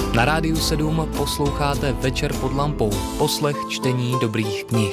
Na Rádiu 7 posloucháte Večer pod lampou, poslech čtení dobrých knih.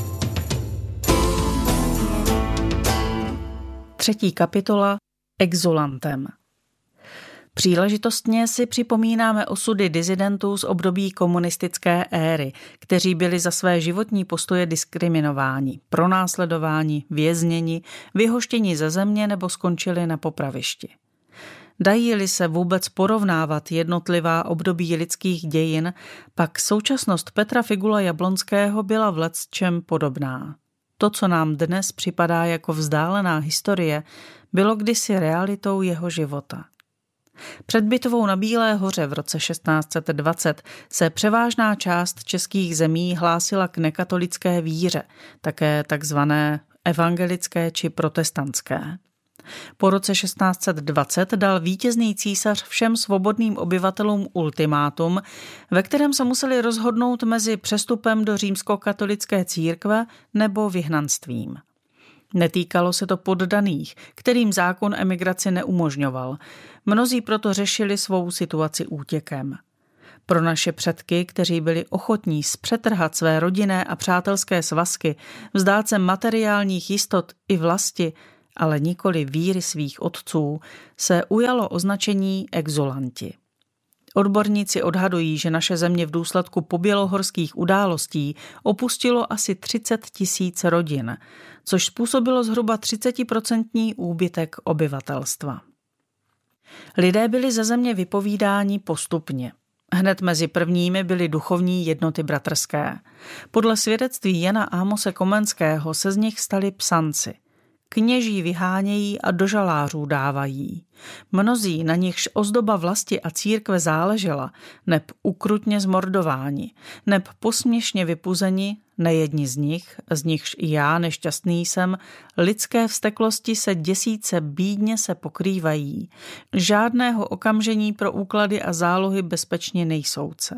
3. kapitola Exulantem. Příležitostně si připomínáme osudy disidentů z období komunistické éry, kteří byli za své životní postoje diskriminováni, pronásledováni, vězněni, vyhoštěni ze země nebo skončili na popravišti. Dají-li se vůbec porovnávat jednotlivá období lidských dějin, pak současnost Petra Figula Jablonského byla v lecčem podobná. To, co nám dnes připadá jako vzdálená historie, bylo kdysi realitou jeho života. Před bitvou na Bílé hoře v roce 1620 se převážná část českých zemí hlásila k nekatolické víře, také takzvané evangelické či protestantské. Po roce 1620 dal vítězný císař všem svobodným obyvatelům ultimátum, ve kterém se museli rozhodnout mezi přestupem do římskokatolické církve nebo vyhnanstvím. Netýkalo se to poddaných, kterým zákon emigraci neumožňoval. Mnozí proto řešili svou situaci útěkem. Pro naše předky, kteří byli ochotní zpřetrhat své rodinné a přátelské svazky, vzdát se materiálních jistot i vlasti, ale nikoli víry svých otců, se ujalo označení exulanti. Odborníci odhadují, že naše země v důsledku pobělohorských událostí opustilo asi 30 000 rodin, což způsobilo zhruba 30% úbytek obyvatelstva. Lidé byli ze země vypovídáni postupně. Hned mezi prvními byly duchovní jednoty bratrské. Podle svědectví Jana Ámose Komenského se z nich stali psanci. Kněží vyhánějí a do žalářů dávají. Mnozí, na nichž ozdoba vlasti a církve záležela, neb ukrutně zmordováni, neb posměšně vypuzeni, nejedni z nichž i já nešťastný jsem, lidské vzteklosti se děsíce bídně se pokrývají. Žádného okamžení pro úklady a zálohy bezpečně nejsouce.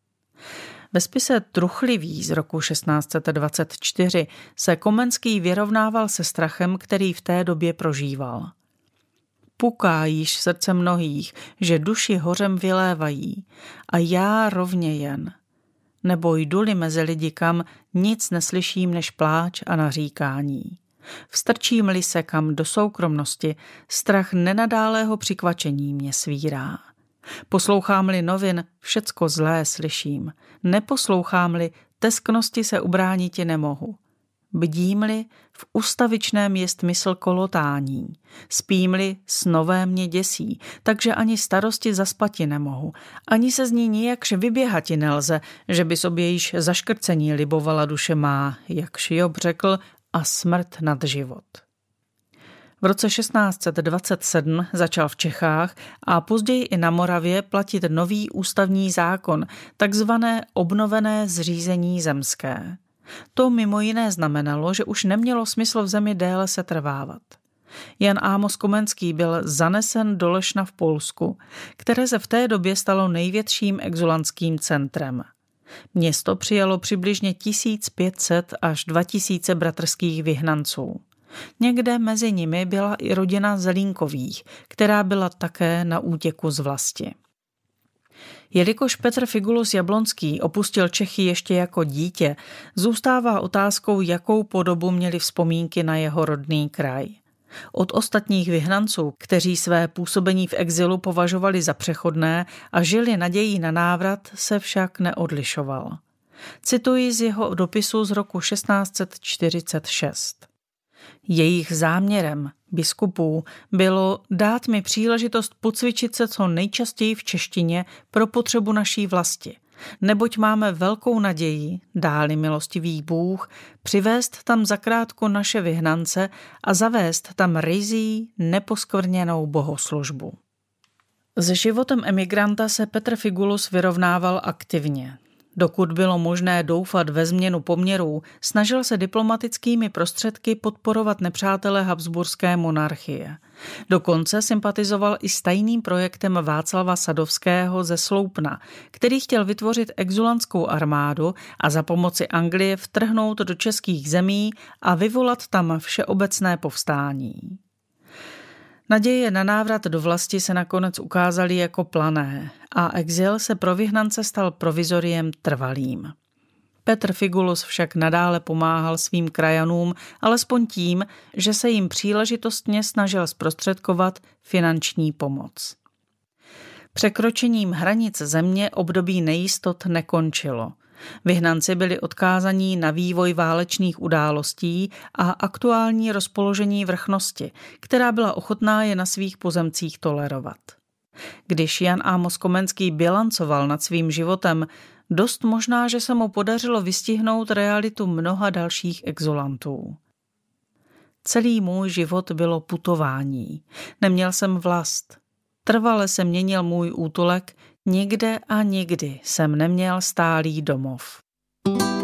Ve spise Truchlivý z roku 1624 se Komenský vyrovnával se strachem, který v té době prožíval. Puká již srdce mnohých, že duši hořem vylévají, a já rovně jen. Nebo jdu-li mezi lidi kam, nic neslyším než pláč a naříkání. Vstrčím-li se kam do soukromnosti, strach nenadálého přikvačení mě svírá. Poslouchám-li novin, všecko zlé slyším. Neposlouchám-li, tesknosti se ubrániti nemohu. Bdím-li, v ustavičném jest mysl kolotání. Spím-li, snové mě děsí, takže ani starosti zaspati nemohu. Ani se z ní nijakž vyběhati nelze, že by sobě již zaškrcení libovala duše má, jak Job řekl, a smrt nad život. V roce 1627 začal v Čechách a později i na Moravě platit nový ústavní zákon, takzvané obnovené zřízení zemské. To mimo jiné znamenalo, že už nemělo smysl v zemi déle setrvávat. Jan Ámos Komenský byl zanesen do Lešna v Polsku, které se v té době stalo největším exulantským centrem. Město přijalo přibližně 1500 až 2000 bratrských vyhnanců. Někde mezi nimi byla i rodina Zelínkových, která byla také na útěku z vlasti. Jelikož Petr Figulus Jablonský opustil Čechy ještě jako dítě, zůstává otázkou, jakou podobu měly vzpomínky na jeho rodný kraj. Od ostatních vyhnanců, kteří své působení v exilu považovali za přechodné a žili nadějí na návrat, se však neodlišoval. Cituji z jeho dopisu z roku 1646. Jejich záměrem, biskupů, bylo dát mi příležitost pocvičit se co nejčastěji v češtině pro potřebu naší vlasti, neboť máme velkou naději, dá-li milostivý Bůh, přivést tam zakrátko naše vyhnance a zavést tam ryzí, neposkvrněnou bohoslužbu. S životem emigranta se Petr Figulus vyrovnával aktivně. Dokud bylo možné doufat ve změnu poměrů, snažil se diplomatickými prostředky podporovat nepřátele habsburské monarchie. Dokonce sympatizoval i s tajným projektem Václava Sadovského ze Sloupna, který chtěl vytvořit exulantskou armádu a za pomoci Anglie vtrhnout do českých zemí a vyvolat tam všeobecné povstání. Naděje na návrat do vlasti se nakonec ukázaly jako plané a exil se pro vyhnance stal provizoriem trvalým. Petr Figulus však nadále pomáhal svým krajanům, alespoň tím, že se jim příležitostně snažil zprostředkovat finanční pomoc. Překročením hranic země období nejistot nekončilo. Vyhnanci byli odkázaní na vývoj válečných událostí a aktuální rozpoložení vrchnosti, která byla ochotná je na svých pozemcích tolerovat. Když Jan Amos Komenský bilancoval nad svým životem, dost možná, že se mu podařilo vystihnout realitu mnoha dalších exulantů. Celý můj život bylo putování. Neměl jsem vlast. Trvale se měnil můj útulek, nikde a nikdy jsem neměl stálý domov.